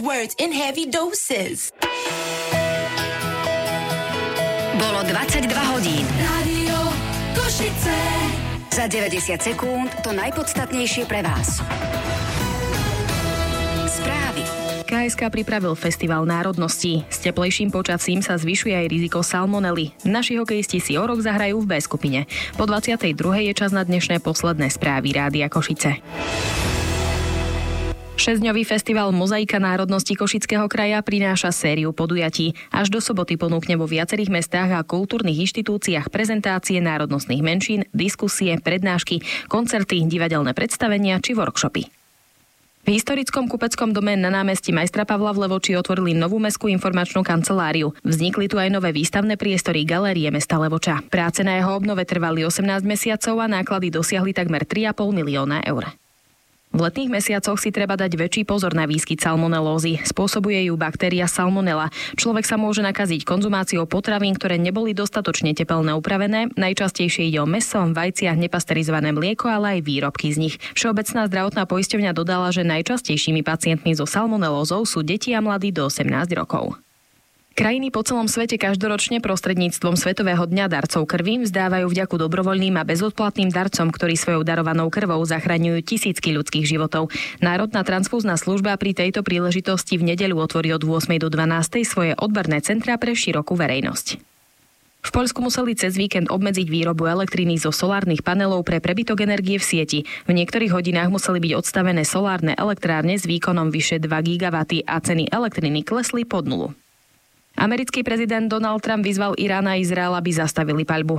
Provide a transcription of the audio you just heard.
words in heavy doses. Bolo 22 hodín. Rádio Košice. Za 90 sekúnd to najpodstatnejšie pre vás. Správy. KSK pripravil festival národností. S teplejším počasím sa zvyšuje aj riziko salmonely. Naši hokejisti si o rok zahrajú v B skupine. Po 22. je čas na dnešné posledné správy Rádia Košice. 6-dňový festival Mozaika národností Košického kraja prináša sériu podujatí. Až do soboty ponúkne vo viacerých mestách a kultúrnych inštitúciách prezentácie národnostných menšín, diskusie, prednášky, koncerty, divadelné predstavenia či workshopy. V historickom kupeckom dome na námestí Majstra Pavla v Levoči otvorili novú mestskú informačnú kanceláriu. Vznikli tu aj nové výstavné priestory galérie mesta Levoča. Práce na jeho obnove trvali 18 mesiacov a náklady dosiahli takmer 3,5 milióna eur. V letných mesiacoch si treba dať väčší pozor na výskyt salmonelózy. Spôsobuje ju baktéria salmonella. Človek sa môže nakaziť konzumáciou potravín, ktoré neboli dostatočne tepelne upravené. Najčastejšie ide o mäso, vajcia, nepasterizované mlieko, ale aj výrobky z nich. Všeobecná zdravotná poisťovňa dodala, že najčastejšími pacientmi so salmonelózou sú deti a mladí do 18 rokov. Krajiny po celom svete každoročne prostredníctvom Svetového dňa darcov krvi vzdávajú vďaku dobrovoľným a bezodplatným darcom, ktorí svojou darovanou krvou zachraňujú tisícky ľudských životov. Národná transfúzna služba pri tejto príležitosti v nedeľu otvorí od 8. do 12. svoje odberné centrá pre širokú verejnosť. V Poľsku museli cez víkend obmedziť výrobu elektriny zo solárnych panelov pre prebytok energie v sieti. V niektorých hodinách museli byť odstavené solárne elektrárne s výkonom vyše 2 GW a ceny elektriny klesli pod nulu. Americký prezident Donald Trump vyzval Irán a Izrael, aby zastavili paľbu.